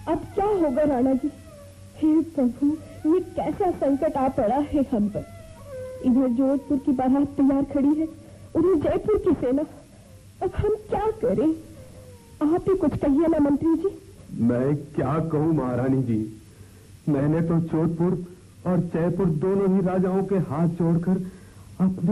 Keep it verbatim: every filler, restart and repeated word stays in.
अब क्या होगा राणा जी? हे प्रभु, ये कैसा संकट आ पड़ा है हम पर। इधर जोधपुर की बारात तैयार खड़ी है, उधर जयपुर की सेना। अब हम क्या करें? आप ही कुछ कहिए ना मंत्री जी। मैं क्या कहूँ महारानी जी, मैंने तो जोधपुर और जयपुर दोनों ही राजाओं के हाथ जोड़कर अपने